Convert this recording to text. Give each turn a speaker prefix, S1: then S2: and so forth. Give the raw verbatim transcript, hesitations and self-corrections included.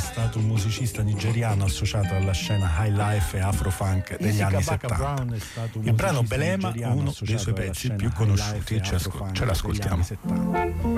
S1: stato un musicista nigeriano associato alla scena high life e afro-funk degli anni settanta. Il brano Belema, uno dei suoi pezzi più conosciuti, ce l'ascoltiamo.